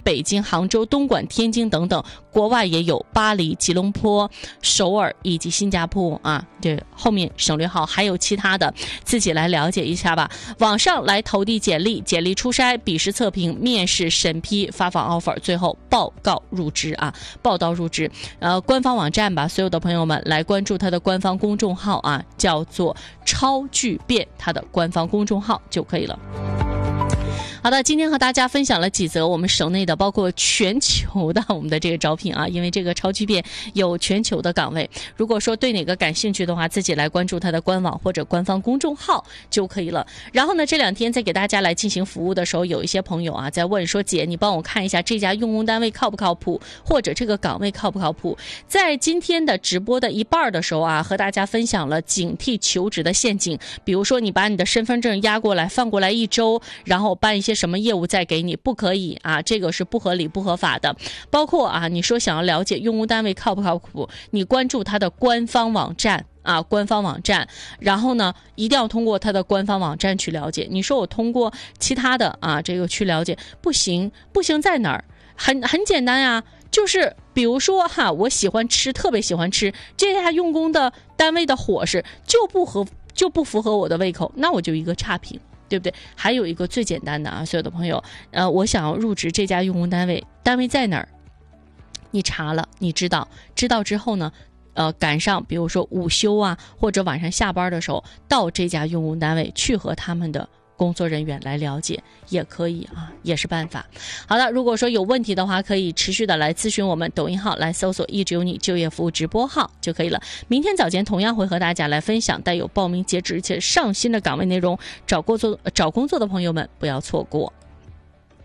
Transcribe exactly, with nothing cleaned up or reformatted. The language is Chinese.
北京、杭州、东莞、天津等等，国外也有巴黎、吉隆坡、首尔以及新加坡啊，这后面省略号还有其他的，自己来了解一下吧。网上来投递简历，简历初筛、笔试测评、面试审批、发放 offer， 最后报告入职啊，报到入职。呃，官方网站吧，所有的朋友们来关注它的官方公众号啊，叫做超巨变，它的官方公众号就可以了。好的，今天和大家分享了几则我们省内的包括全球的我们的这个招聘啊，因为这个超巨变有全球的岗位，如果说对哪个感兴趣的话，自己来关注它的官网或者官方公众号就可以了。然后呢，这两天在给大家来进行服务的时候，有一些朋友啊在问说，姐你帮我看一下这家用工单位靠不靠谱，或者这个岗位靠不靠谱。在今天的直播的一半的时候啊，和大家分享了警惕求职的陷阱，比如说你把你的身份证压过来放过来一周，然后办一些什么业务再给你，不可以啊，这个是不合理不合法的。包括啊，你说想要了解用工单位靠不靠谱，你关注它的官方网站啊，官方网站，然后呢，一定要通过它的官方网站去了解。你说我通过其他的啊，这个去了解，不行，不行在哪儿？很很简单啊，就是比如说哈，我喜欢吃，特别喜欢吃这家用工的单位的伙食就不合就不符合我的胃口，那我就一个差评。对不对？还有一个最简单的啊，所有的朋友，呃，我想要入职这家用工单位，单位在哪儿？你查了，你知道，知道之后呢，呃，赶上比如说午休啊，或者晚上下班的时候，到这家用工单位去和他们的工作人员来了解，也可以啊，也是办法。好的，如果说有问题的话，可以持续的来咨询我们抖音号，来搜索一直有你就业服务直播号就可以了。明天早间同样会和大家来分享带有报名截止且上新的岗位内容，找工作找工作的朋友们不要错过。